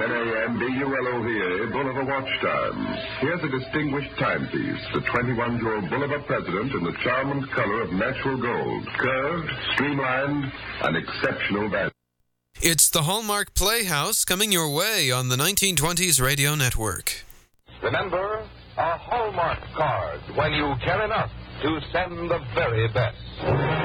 a.m. BULOVA, Bolivar Watch Time. Here's a distinguished timepiece, the 21-year-old Bolivar president in the charm and color of natural gold. Curved, streamlined, and exceptional value. It's the Hallmark Playhouse coming your way on the 1920s Radio Network. Remember, a Hallmark card when you care enough to send the very best.